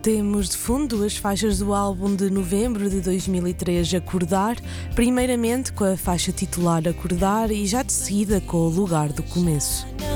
Temos de fundo as faixas do álbum de novembro de 2003, Acordar, primeiramente com a faixa titular Acordar e já de seguida com o Lugar do Começo.